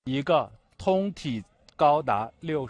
一个通体高达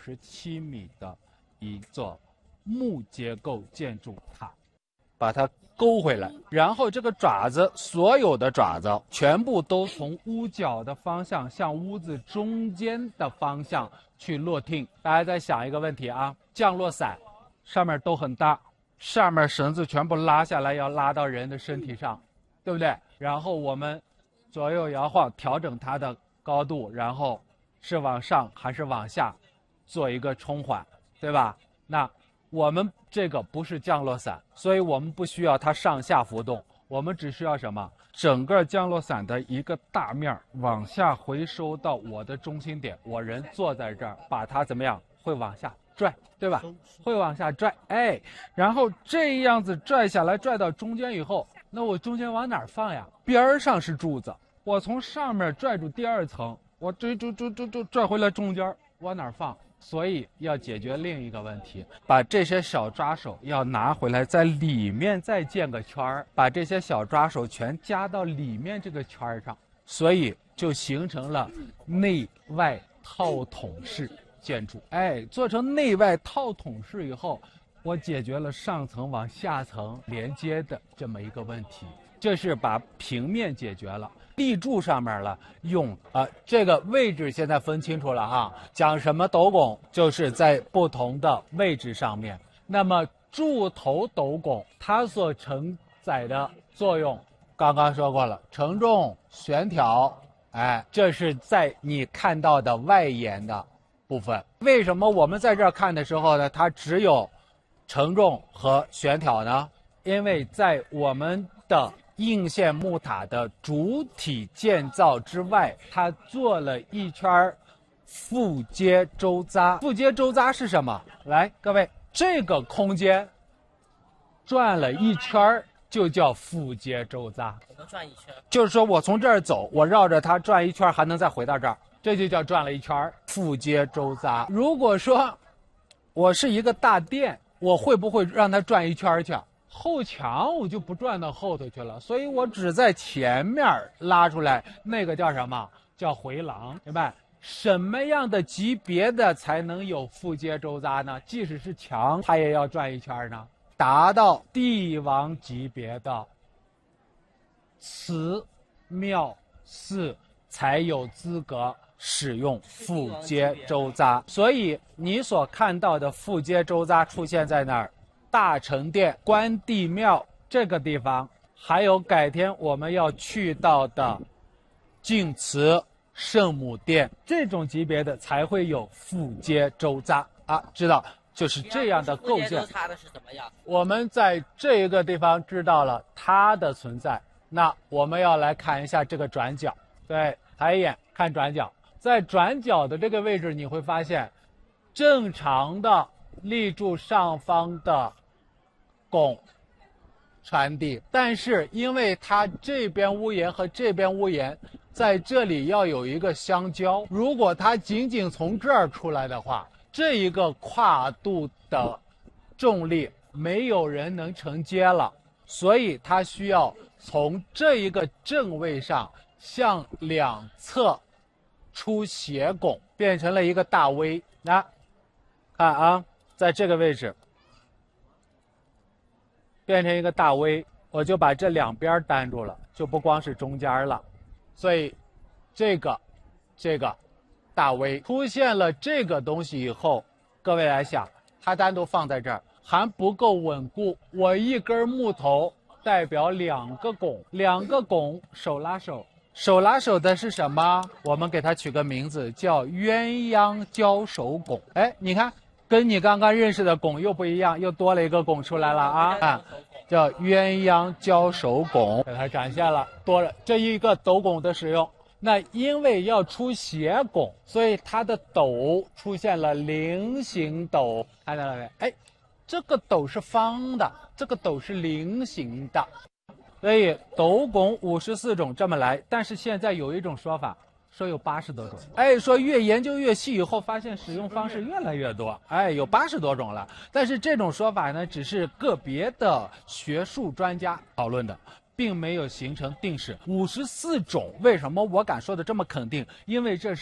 67米的一座木结构建筑塔，把它勾回来，然后这个爪子，所有的爪子全部都从屋角的方向向屋子中间的方向去落听。大家再想一个问题啊，降落伞上面都很大，上面绳子全部拉下来，要拉到人的身体上，对不对？然后我们左右摇晃，调整它的高度，然后是往上还是往下做一个冲缓，对吧？那我们这个不是降落伞，所以我们不需要它上下浮动，我们只需要什么？整个降落伞的一个大面往下回收到我的中心点，我人坐在这儿，把它怎么样？会往下拽，对吧？会往下拽，哎，然后这样子拽下来，拽到中间以后，那我中间往哪儿放呀？边上是柱子，我从上面拽住第二层，我拽回来中间，往哪儿放？所以要解决另一个问题，把这些小抓手要拿回来，在里面再建个圈儿，把这些小抓手全加到里面这个圈上，所以就形成了内外套筒式建筑。哎，做成内外套筒式以后，我解决了上层往下层连接的这么一个问题，这是把平面解决了。立柱上面了，用这个位置现在分清楚了哈。讲什么斗拱，就是在不同的位置上面。那么柱头斗拱它所承载的作用，刚刚说过了，承重、悬挑，哎，这是在你看到的外沿的部分。为什么我们在这儿看的时候呢，它只有承重和悬挑呢？因为在我们的应县木塔的主体建造之外，它做了一圈复接周匝。复接周匝是什么？来，各位，这个空间转了一圈就叫复接周匝。 怎么转一圈？ 就是说我从这儿走，我绕着它转一圈，还能再回到这儿，这就叫转了一圈，复接周匝。如果说我是一个大殿，我会不会让它转一圈去？后墙我就不转到后头去了，所以我只在前面拉出来，那个叫什么？叫回廊，明白？什么样的级别的才能有复接周匝呢？即使是墙，它也要转一圈呢。达到帝王级别的祠庙寺才有资格使用复接周匝，所以你所看到的复接周匝出现在那儿。大成殿、关帝庙这个地方，还有改天我们要去到的净慈圣母殿，这种级别的才会有复接周匝啊，知道就是这样的构建。 它的是什么样？ 我们在这一个地方知道了它的存在，那我们要来看一下这个转角。对，抬眼看转角，在转角的这个位置，你会发现，正常的立柱上方的拱传递，但是因为它这边屋檐和这边屋檐在这里要有一个相交，如果它仅仅从这儿出来的话，这一个跨度的重力没有人能承接了，所以它需要从这一个正位上向两侧出斜拱，变成了一个大 V。看啊，在这个位置变成一个大 V， 我就把这两边担住了，就不光是中间了。所以这个大 V 出现了这个东西以后，各位来想，它单独放在这儿还不够稳固。我一根木头代表两个拱，两个拱手拉手，手拉手的是什么？我们给它取个名字叫鸳鸯交手拱。哎，你看跟你刚刚认识的拱又不一样，又多了一个拱出来了啊！叫鸳鸯交手拱，给它展现了多了这一个斗拱的使用。那因为要出斜拱，所以它的斗出现了菱形斗，看到了没？哎，这个斗是方的，这个斗是菱形的，所以斗拱54种这么来。但是现在有一种说法，说有80多种。哎，说越研究越细以后，发现使用方式越来越多。哎，有80多种了。但是这种说法呢，只是个别的学术专家讨论的，并没有形成定式。54种，为什么我敢说的这么肯定？因为这是